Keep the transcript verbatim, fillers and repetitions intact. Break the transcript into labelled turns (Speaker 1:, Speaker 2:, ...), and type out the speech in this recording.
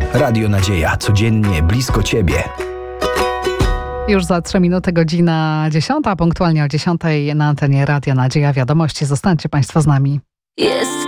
Speaker 1: Radio Nadzieja, codziennie blisko Ciebie.
Speaker 2: Już za trzy minuty godzina dziesiąta, punktualnie o dziesiątej na antenie Radia Nadzieja Wiadomości. Zostańcie Państwo z nami.
Speaker 3: Jest